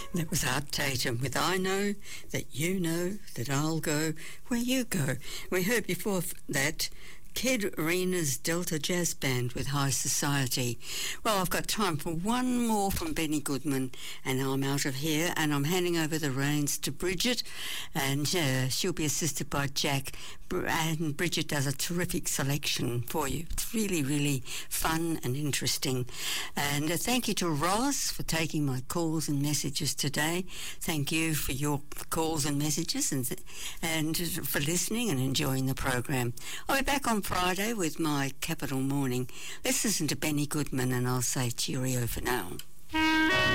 That was Art Tatum with I Know That You Know That I'll Go Where You Go. We heard before that Ked Rena's Delta Jazz Band with High Society. Well, I've got time for one more from Benny Goodman, and I'm out of here, and I'm handing over the reins to Bridget, and she'll be assisted by Jack, and Bridget does a terrific selection for you. It's really, really fun and interesting. And thank you to Roz for taking my calls and messages today. Thank you for your calls and messages, and for listening and enjoying the program. I'll be back on Friday with my Capital Morning. Let's listen to Benny Goodman, and I'll say cheerio for now.